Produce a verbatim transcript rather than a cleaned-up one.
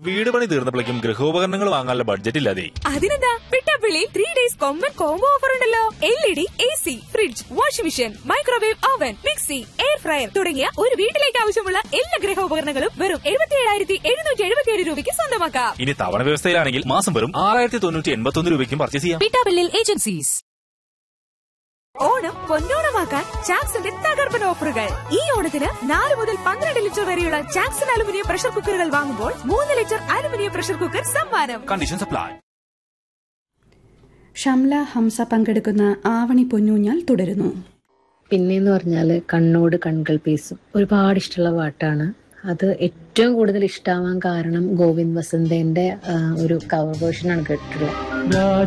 വീട് പണി തീർന്നപ്പോഴേക്കും ഗൃഹോപകരണങ്ങൾ വാങ്ങാനുള്ള ബഡ്ജറ്റ് ഇല്ലാതെ. അതിനെന്താ, പിട്ടാപ്പിള്ളി ത്രീ ഡേയ്സ് കൊമ്പൻ കോംബോ ഓഫർ ഉണ്ടല്ലോ. L E D, A C, fridge, washing machine, microwave oven, mixie, air fryer തുടങ്ങിയ ഒരു വീട്ടിലേക്ക് ആവശ്യമുള്ള എല്ലാ ഗൃഹോപകരണങ്ങളും വെറും എഴുപത്തി ഏഴായിരത്തി എഴുന്നൂറ്റി എഴുപത്തി ഏഴ് രൂപയ്ക്ക് സ്വന്തമാക്കാം. ഇനി തവണ വ്യവസ്ഥയിലാണെങ്കിൽ മാസം വെറും ആറായിരത്തി തൊണ്ണൂറ്റി എൺപത്തി ഒന്ന് രൂപയ്ക്കും പർച്ചേസ് ചെയ്യാം. പിട്ടാപ്പിള്ളി ഏജൻസീസ്. ഓണം പൊന്നോണമാക്കാൻ ചാക്സിന്റെ തകർപ്പൻ ഓഫറുകൾ. ഈ ഓണത്തിന് നാല് മുതൽ പന്ത്രണ്ട് ലിറ്റർ വരെയുള്ള ചാക്സൺ അലുമിനിയം പ്രഷർ കുക്കറുകൾ വാങ്ങുമ്പോൾ മൂന്ന് ലിറ്റർ അലുമിനിയം പ്രഷർ കുക്കർ സമ്മാനം. Condition supply. ഷംല ഹംസ പങ്കെടുക്കുന്ന ആവണി പൊന്നൂഞ്ഞാൽ തുടരുന്നു. പിന്നെന്ന് പറഞ്ഞാല് കണ്ണോട് കൺകൾ പേസും ഒരുപാട് ഇഷ്ടമുള്ള പാട്ടാണ്. അത് ഏറ്റവും കൂടുതൽ ഇഷ്ടാവാൻ കാരണം ഗോവിന്ദ് വസന്തേന്റെ ഒരു കവർ വേർഷനാണ് കേട്ടിട്ടുള്ളത്.